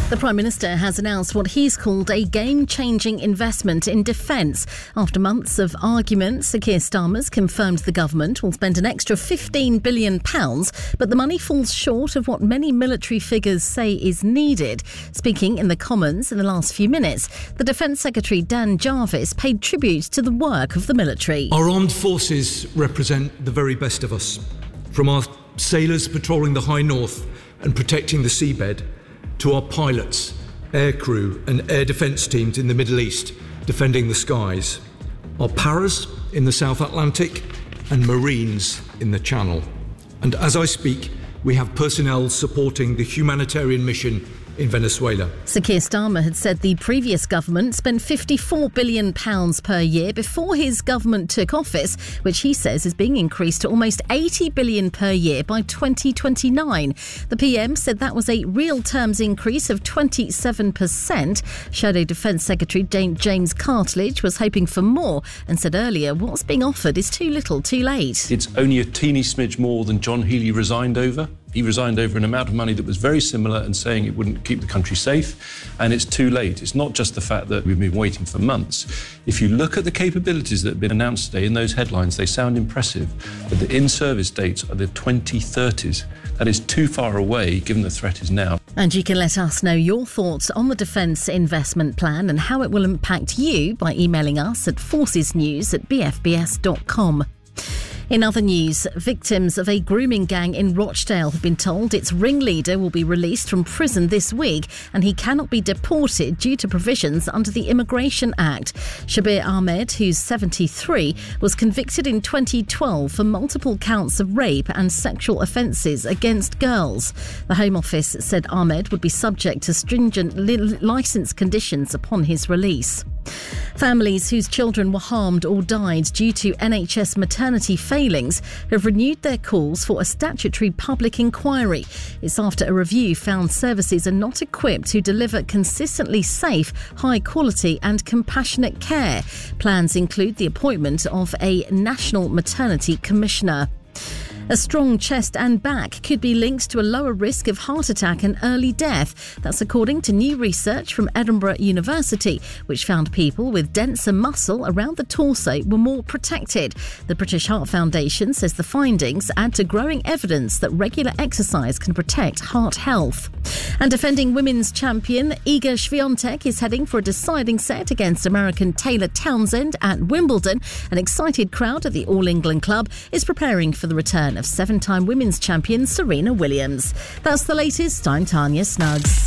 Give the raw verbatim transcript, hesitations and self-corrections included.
The Prime Minister has announced what he's called a game-changing investment in defence. After months of arguments, Sir Keir Starmer's confirmed the government will spend an extra fifteen billion pounds, but the money falls short of what many military figures say is needed. Speaking in the Commons in the last few minutes, the Defence Secretary Dan Jarvis paid tribute to the work of the military. Our armed forces represent the very best of us, from our sailors patrolling the high north and protecting the seabed, to our pilots, air crew and air defence teams in the Middle East defending the skies, our paras in the South Atlantic and Marines in the Channel. And as I speak, we have personnel supporting the humanitarian mission in Venezuela. Sir Keir Starmer had said the previous government spent fifty-four billion pounds per year before his government took office, which he says is being increased to almost eighty billion pounds per year by twenty twenty-nine. The P M said that was a real terms increase of twenty-seven percent. Shadow Defence Secretary James Cartledge was hoping for more and said earlier what's being offered is too little too late. It's only a teeny smidge more than John Healey resigned over. He resigned over an amount of money that was very similar and saying it wouldn't keep the country safe, and it's too late. It's not just the fact that we've been waiting for months. If you look at the capabilities that have been announced today in those headlines, they sound impressive, but the in-service dates are the twenty thirties. That is too far away, given the threat is now. And you can let us know your thoughts on the Defence Investment Plan and how it will impact you by emailing us at forcesnews at b f b s dot com. In other news, victims of a grooming gang in Rochdale have been told its ringleader will be released from prison this week and he cannot be deported due to provisions under the Immigration Act. Shabir Ahmed, who's seventy-three, was convicted in twenty twelve for multiple counts of rape and sexual offences against girls. The Home Office said Ahmed would be subject to stringent li- licence conditions upon his release. Families whose children were harmed or died due to N H S maternity failings have renewed their calls for a statutory public inquiry. It's after a review found services are not equipped to deliver consistently safe, high quality and compassionate care. Plans include the appointment of a National Maternity Commissioner. A strong chest and back could be linked to a lower risk of heart attack and early death. That's according to new research from Edinburgh University, which found people with denser muscle around the torso were more protected. The British Heart Foundation says the findings add to growing evidence that regular exercise can protect heart health. And defending women's champion Iga Swiatek is heading for a deciding set against American Taylor Townsend at Wimbledon. An excited crowd at the All England Club is preparing for the return of seven-time women's champion Serena Williams. That's the latest. I'm Tanya Snuggs.